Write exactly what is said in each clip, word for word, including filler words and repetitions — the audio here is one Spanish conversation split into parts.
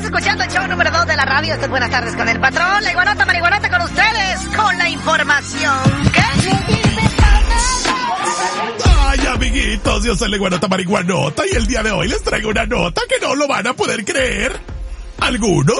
escuchando el show número dos de la radio. Estas buenas tardes con el patrón. La iguanota marihuanota con ustedes. Con la información. ¿Qué? Ay, amiguitos, yo soy la iguanota marihuanota y el día de hoy les traigo una nota que no lo van a poder creer. ¿Algunos?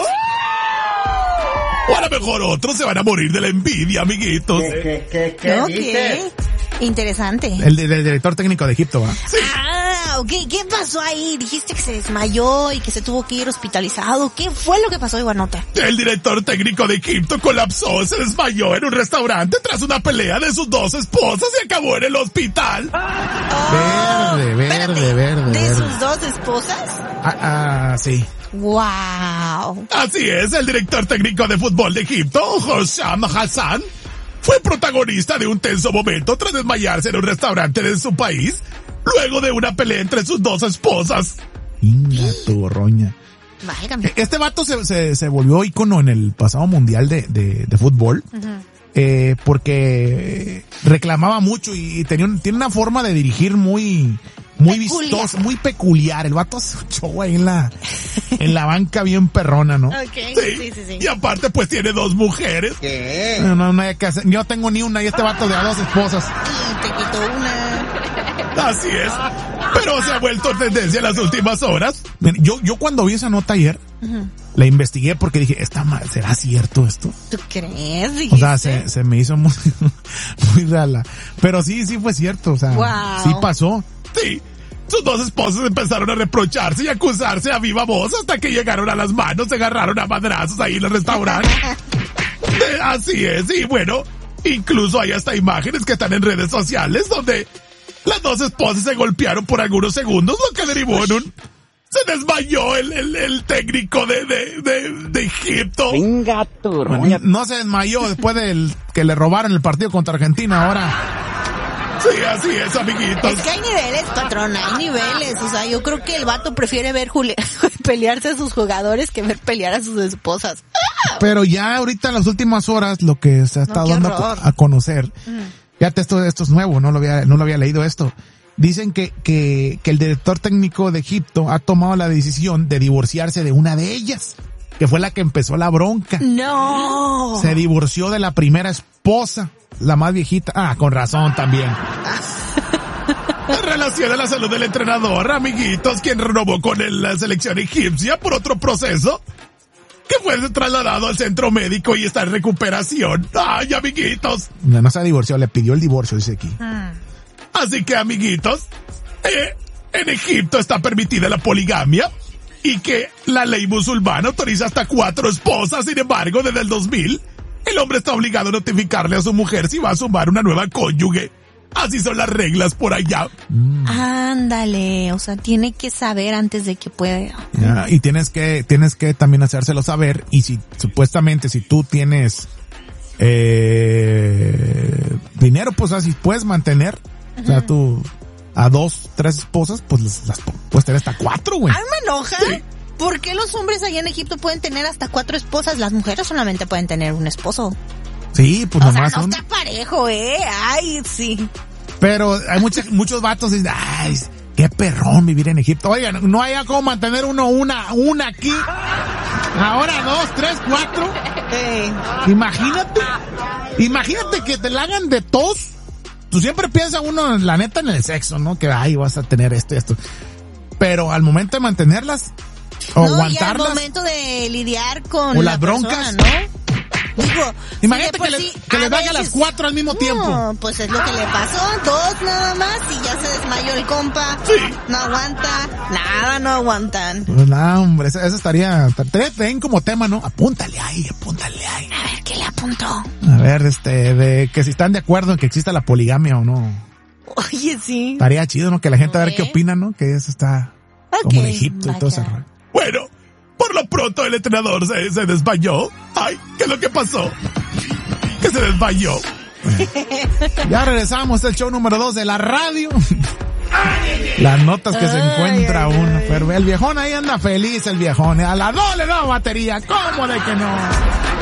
O a lo mejor otros se van a morir de la envidia, amiguitos. ¿Qué, qué, qué, qué Ok, dices? interesante. El, de- del director técnico de Egipto, ¿va? Sí. Ah, ok, ¿qué pasó ahí? Dijiste que se desmayó y que se tuvo que ir hospitalizado. ¿Qué fue lo que pasó, Iguanota? El director técnico de Egipto colapsó, se desmayó en un restaurante tras una pelea de sus dos esposas y acabó en el hospital. Verde, verde, Espérate, verde, ¿de verde. sus dos esposas? Ah, ah, sí. Wow. Así es, el director técnico de fútbol de Egipto, Hossam Hassan, fue protagonista de un tenso momento tras desmayarse en un restaurante de su país, luego de una pelea entre sus dos esposas. Inga tu roña. Válgame. Este vato se, se, se volvió ícono en el pasado mundial de, de, de fútbol, eh, porque reclamaba mucho y tenía un- tiene una forma de dirigir muy, muy Peculiar. vistosa, muy peculiar. El vato hace un show ahí en la, en la banca bien perrona, ¿no? Ok, Sí, sí, sí, sí. y aparte pues tiene dos mujeres. ¿Qué? No, no, no hay que hacer. Yo tengo ni una y este vato de a dos esposas. Y te quitó una. Así es. Pero se ha vuelto tendencia en las últimas horas. Miren, Yo, yo cuando vi esa nota ayer, la investigué porque dije, ¿Esta ma- ¿será cierto esto? ¿Tú crees? O sea, Dijiste. se, se me hizo muy, muy rara. Pero sí, sí fue cierto. O sea, Wow. sí pasó. Sí. Sus dos esposas empezaron a reprocharse y acusarse a viva voz hasta que llegaron a las manos, se agarraron a madrazos ahí en el restaurante. Eh, Así es, y bueno, incluso hay hasta imágenes que están en redes sociales donde las dos esposas se golpearon por algunos segundos, lo que derivó en un... Se desmayó el, el, el técnico de, de, de, de Egipto. Venga, tu Bueno, roña. no se desmayó después del que le robaron el partido contra Argentina. Ahora, Sí, así es, amiguitos. Es que hay niveles, patrón, hay niveles. O sea, yo creo que el vato prefiere ver Juli- pelearse a sus jugadores que ver pelear a sus esposas. pero ya ahorita en las últimas horas lo que se ha estado qué dando a, co- horror. a conocer, fíjate, esto, esto es nuevo, no lo había, no lo había leído esto. Dicen que, que, que el director técnico de Egipto ha tomado la decisión de divorciarse de una de ellas, que fue la que empezó la bronca. No. Se divorció de la primera esposa, la más viejita. Ah, con razón también. En relación a la salud del entrenador, amiguitos, quien renovó con el- la selección egipcia por otro proceso, que fue trasladado al centro médico y está en recuperación. Ay, amiguitos. No, no se divorció, le pidió el divorcio, dice aquí. Así que, amiguitos, eh, en Egipto está permitida la poligamia y que la ley musulmana autoriza hasta cuatro esposas. Sin embargo, desde el dos mil, el hombre está obligado a notificarle a su mujer si va a sumar una nueva cónyuge. Así son las reglas por allá. Ándale, o sea, tiene que saber antes de que pueda. Ya, y tienes que, tienes que también hacérselo saber, y si, supuestamente, si tú tienes, eh, dinero, pues así puedes mantener, o sea, tú, a dos, tres esposas, pues las, las puedes tener hasta cuatro, güey. A mí me enoja. ¿Por qué los hombres allá en Egipto pueden tener hasta cuatro esposas? Las mujeres solamente pueden tener un esposo. Sí, pues O sea, nomás no son. está parejo, ¿eh? Ay, sí. Pero hay muchos, muchos vatos que dicen, ay, qué perrón vivir en Egipto. Oigan, no hay cómo mantener uno, una, una aquí. Ahora dos, tres, cuatro. Eh, Imagínate, imagínate que te la hagan de tos. Tú siempre piensas uno, la neta, en el sexo, ¿no? Que, ay, vas a tener esto y esto. Pero al momento de mantenerlas, o no, y al aguantarlas, momento de lidiar con o la las broncas. persona, ¿no? Digo, imagínate si de que, por le, sí, que le a vaya a las veces- cuatro al mismo tiempo. No, pues es lo que le pasó, dos nada más y ya se desmayó el compa. Sí. No aguanta, nada, no aguantan. Pues no, hombre, eso, eso estaría, estaría bien como tema, ¿no? Apúntale ahí, apúntale ahí. A ver, ¿qué le apuntó? A ver, este, de que si están de acuerdo en que exista la poligamia o no. Oye, sí. Estaría chido, ¿no? Que la gente a ver Ok. qué opina, ¿no? Que eso está Ok, como en Egipto y todo ese vaya. rollo. Bueno, por lo pronto el entrenador se, se desmayó. Ay, ¿qué es lo que pasó? Que se desmayó. Ya regresamos al show número dos de la radio. Las notas que se Ay, encuentra ay, uno. ay. Pero el viejón ahí anda feliz, el viejón. A la dos le da batería. ¿Cómo de que no?